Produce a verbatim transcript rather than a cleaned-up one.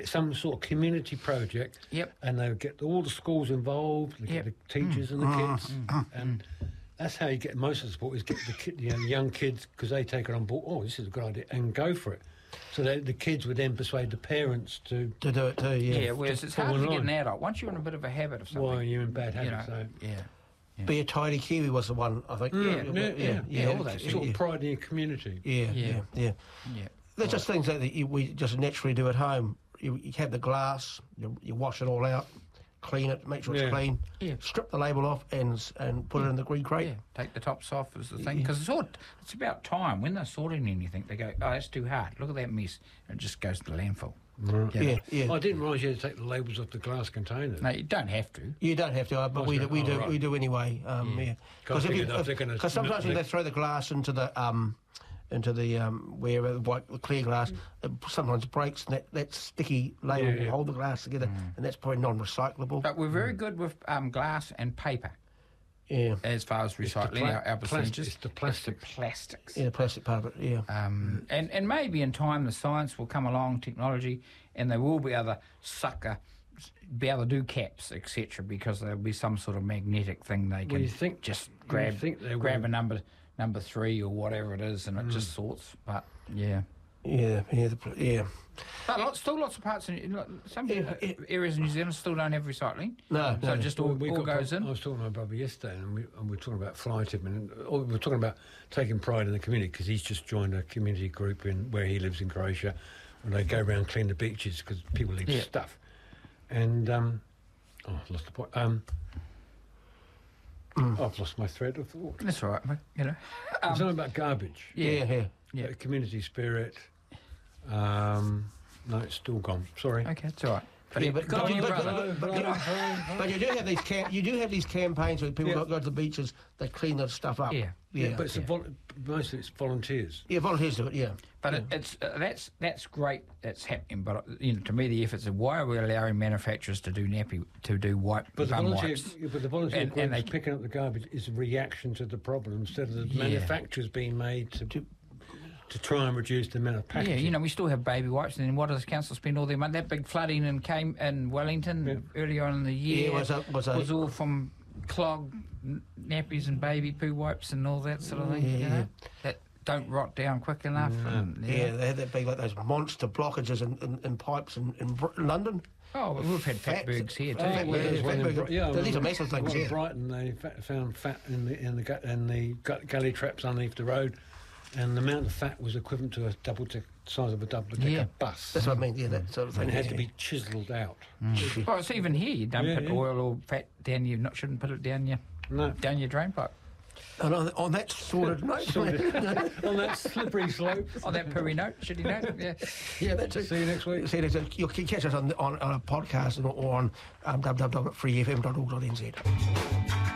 get some sort of community project. Yep. And they would get all the schools involved, they Yep. get the teachers mm. and the Mm. kids, Mm. and that's how you get most of the support, is get the kid, you know, young kids, because they take it on board. Oh, this is a good idea, and go for it. So that the kids would then persuade the parents to To do it too, yeah. Yeah, whereas it's hard to get an adult. Once you're in a bit of a habit of something. Well, you're in bad you habits, know, so... yeah. Yeah. Be a Tidy Kiwi was the one, I think. Yeah, yeah, yeah. yeah, all those Sort yeah. of pride in your community. Yeah, Yeah. yeah, yeah. Yeah. They're just things that you, we just naturally do at home. You, you have the glass, you, you wash it all out, clean it, make sure Yeah. it's clean, Yeah. strip the label off and s- and put it in the green crate. Yeah, take the tops off is the thing. Yeah. Because it's, all- it's about time. When they're sorting anything, they go, oh, that's too hard. Look at that mess. And it just goes to the landfill. Right. You know? Yeah, yeah. I didn't realise you had to take the labels off the glass containers. No, you don't have to. You don't have to, uh, but Oh, we do, okay. we Oh, do right. we do anyway. Um, Yeah. yeah, Can't if think you- enough, they're gonna because sometimes when nip- they throw the glass into the um into the um where the white the clear glass, it sometimes breaks, and that, that sticky label Yeah, will yeah. hold the glass together, and that's probably non-recyclable. But we're very good with um, glass and paper Yeah, as far as the recycling pla- our, our plastic- percentages. it's the It's plastics. the plastics. yeah, the plastic part of it. Yeah, Um, and, and maybe in time the science will come along, technology, and they will be able to sucker, be able to do caps, et cetera, because there'll be some sort of magnetic thing they can you think- just you grab think they grab will. a number number three or whatever it is, and it just Mm. sorts. But yeah, yeah, yeah, the, pl- yeah. but lots, still lots of parts in like, some Yeah, uh, yeah. areas in New Zealand still don't have recycling. No, so no. it just all, We all got- goes I in. was talking to my brother yesterday, and we, and we were talking about fly tipping, and oh, we were talking about taking pride in the community, because he's just joined a community group in where he lives in Croatia, and they go around clean the beaches because people leave Yeah. stuff. And um, oh, I've lost the point. Um, Mm. I've lost my thread of thought. That's all right, mate, you know. It's Um, something about garbage, yeah, yeah, yeah. yeah. uh, community spirit. Um, no, it's still gone. Sorry. Okay, it's all right. But, Yeah, yeah, but- good but on you- you, but- brother. but- but- you know, But you do have these cam- you do have these campaigns where people Yeah. go, go to the beaches, they clean that stuff up. Yeah. yeah, Yeah, but it's yeah. a vol- mostly it's volunteers. yeah. Volunteers do it. Yeah, But yeah. it, it's uh, that's that's great. That's happening. But uh, you know, to me, the efforts of why are we allowing manufacturers to do nappy to do wipe But the bum volunteer, wipes? yeah, but the volunteer And- groups and they- picking up the garbage is a reaction to the problem instead of the Yeah. manufacturers being made to, to to try and reduce the amount of Yeah, packaging. you know, we still have baby wipes, and then what does the council spend all their money? That big flooding in came in Wellington Yeah. earlier on in the year Yeah, was a- was a- all from clogged n- nappies and baby poo wipes and all that sort of thing. Yeah, you know? yeah. That don't rot down quick enough. And, yeah, they had that big like those monster blockages in, in, in pipes in, in Br- London. Oh, we've had Fat- fatbergs here too. fat- Well, there's yeah, one in fatberg- Bri- yeah, these well, are massive things, well, in yeah. Brighton, they fa- found fat in the in the gu- in the gu- gully traps underneath the road, and the amount of fat was equivalent to a double tick size of a double decker Yeah. bus, That's what I mean. Yeah, that sort of thing. and it had yeah. to be chiselled out. Well, it's even here. You don't Yeah, put yeah. oil or fat down. You not shouldn't put it down your No, down your drain pipe. And on, on that sort of note, Sorted. on that slippery slope. On that pooey note, shitty note. Yeah. yeah, that too. See you next week. See you next week. You'll catch us on on, on a podcast or on um, w w w dot free f m dot org dot n z.